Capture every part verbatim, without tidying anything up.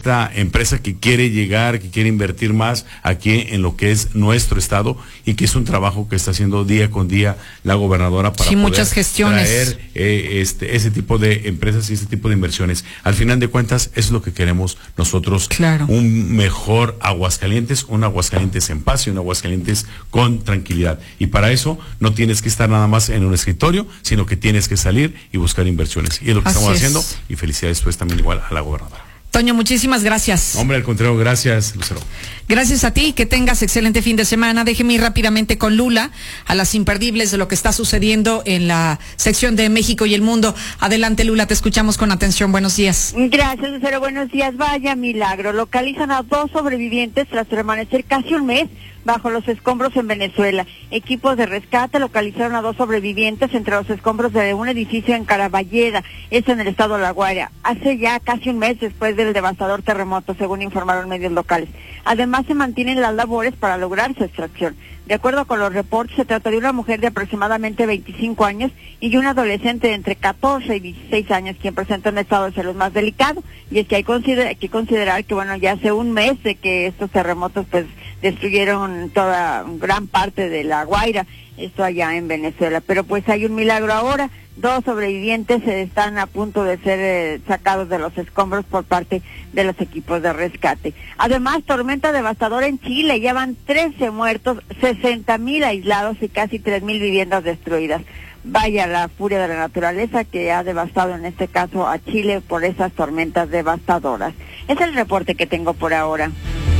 esta empresa que quiere llegar, que quiere invertir más aquí en lo que es nuestro estado y que es un trabajo que está haciendo día con día la gobernadora para sí, poder muchas gestiones. traer eh, este, ese tipo de empresas y ese tipo de inversiones. Al final de cuentas, eso es lo que queremos nosotros. Claro. Un mejor Aguascalientes, un Aguascalientes en paz y un Aguascalientes con tranquilidad. Y para eso no tienes que estar nada más en un escritorio, sino que tienes que salir y buscar inversiones. Y es lo que Así estamos es. haciendo. Y felicidades pues también igual a la gobernadora. Toño, muchísimas gracias. Hombre, al contrario, gracias, Lucero. Gracias a ti, que tengas excelente fin de semana. Déjeme ir rápidamente con Lula a las imperdibles de lo que está sucediendo en la sección de México y el mundo. Adelante, Lula, te escuchamos con atención. Buenos días. Gracias, Lucero. Buenos días. Vaya milagro. Localizan a dos sobrevivientes tras permanecer casi un mes bajo los escombros en Venezuela. Equipos de rescate localizaron a dos sobrevivientes entre los escombros de un edificio en Caraballeda, esto en el estado de La Guaira, hace ya casi un mes después del devastador terremoto, según informaron medios locales. Además, se mantienen las labores para lograr su extracción. De acuerdo con los reportes, se trata de una mujer de aproximadamente veinticinco años y un adolescente de entre catorce y dieciséis años, quien presenta un estado de salud más delicado. Y es que hay, consider- hay que considerar que, bueno, ya hace un mes de que estos terremotos, pues, destruyeron toda, gran parte de La Guaira, esto allá en Venezuela. Pero pues hay un milagro ahora, dos sobrevivientes están a punto de ser eh, sacados de los escombros por parte de los equipos de rescate. Además, tormenta devastadora en Chile, ya van trece muertos, sesenta mil aislados y casi tres mil viviendas destruidas. Vaya la furia de la naturaleza que ha devastado en este caso a Chile por esas tormentas devastadoras. Es el reporte que tengo por ahora.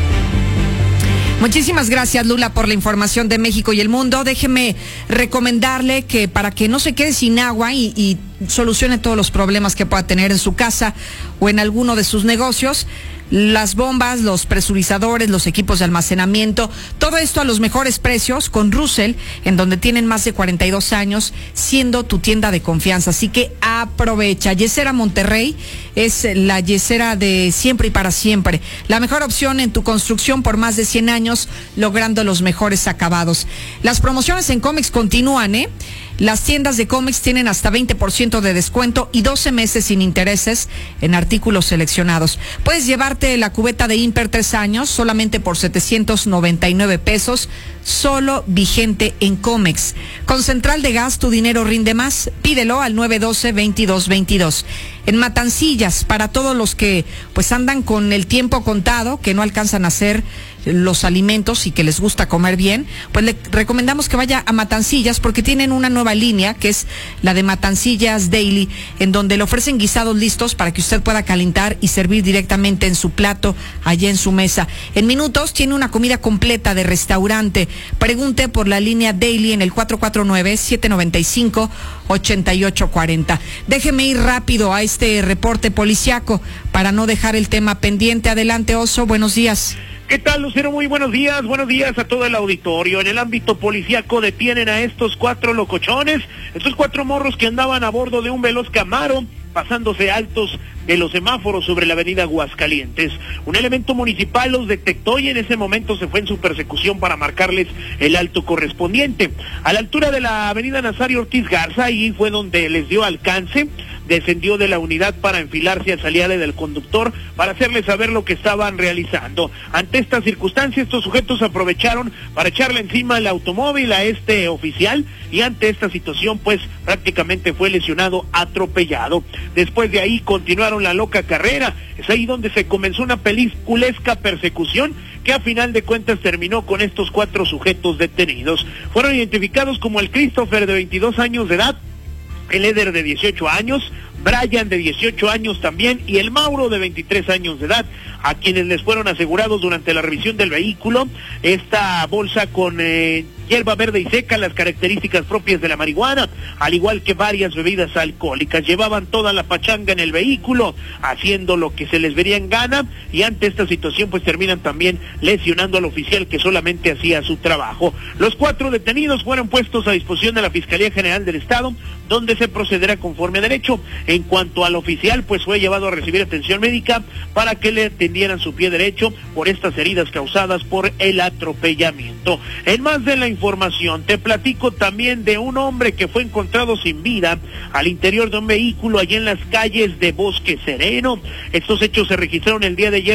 Muchísimas gracias, Lula, por la información de México y el mundo. Déjeme recomendarle que para que no se quede sin agua y, y solucione todos los problemas que pueda tener en su casa o en alguno de sus negocios, las bombas, los presurizadores, los equipos de almacenamiento, todo esto a los mejores precios con Russell, en donde tienen más de cuarenta y dos años, siendo tu tienda de confianza. Así que aprovecha. Yesera Monterrey es la yesera de siempre y para siempre. La mejor opción en tu construcción por más de cien años, logrando los mejores acabados. Las promociones en Comex continúan, ¿eh? Las tiendas de Comex tienen hasta veinte por ciento de descuento y doce meses sin intereses en artículos seleccionados. Puedes llevarte la cubeta de Imper tres años solamente por setecientos noventa y nueve pesos, solo vigente en Comex. Con Central de Gas, tu dinero rinde más. Pídelo al nueve uno dos, veintidós veintidós. En Matancillas, para todos los que pues andan con el tiempo contado, que no alcanzan a hacer los alimentos y que les gusta comer bien, pues le recomendamos que vaya a Matancillas porque tienen una nueva línea que es la de Matancillas Daily, en donde le ofrecen guisados listos para que usted pueda calentar y servir directamente en su plato, allá en su mesa. En minutos tiene una comida completa de restaurante. Pregunte por la línea Daily en el cuatro cuatro nueve, siete nueve cinco, ocho ocho cuatro cero. Déjeme ir rápido a este reporte policiaco para no dejar el tema pendiente. Adelante, Oso, buenos días. ¿Qué tal, Lucero? Muy buenos días, buenos días a todo el auditorio. En el ámbito policíaco detienen a estos cuatro locochones, estos cuatro morros que andaban a bordo de un veloz Camaro, pasándose altos de los semáforos sobre la avenida Aguascalientes. Un elemento municipal los detectó y en ese momento se fue en su persecución para marcarles el alto correspondiente. A la altura de la avenida Nazario Ortiz Garza, ahí fue donde les dio alcance, descendió de la unidad para enfilarse al aliade del conductor para hacerle saber lo que estaban realizando. Ante esta circunstancia, estos sujetos aprovecharon para echarle encima el automóvil a este oficial y ante esta situación pues prácticamente fue lesionado, atropellado. Después de ahí continuaron la loca carrera. Es ahí donde se comenzó una peliculesca persecución que a final de cuentas terminó con estos cuatro sujetos detenidos. Fueron identificados como el Christopher de veintidós años de edad, el Eder de dieciocho años, Brian de dieciocho años también y el Mauro de veintitrés años de edad, a quienes les fueron asegurados durante la revisión del vehículo esta bolsa con eh, hierba verde y seca, las características propias de la marihuana, al igual que varias bebidas alcohólicas. Llevaban toda la pachanga en el vehículo, haciendo lo que se les vería en gana, y ante esta situación pues terminan también lesionando al oficial que solamente hacía su trabajo. Los cuatro detenidos fueron puestos a disposición de la Fiscalía General del Estado, donde se procederá conforme a derecho. En cuanto al oficial, pues fue llevado a recibir atención médica para que le atendieran su pie derecho por estas heridas causadas por el atropellamiento. En más de la información, te platico también de un hombre que fue encontrado sin vida al interior de un vehículo allí en las calles de Bosque Sereno. Estos hechos se registraron el día de ayer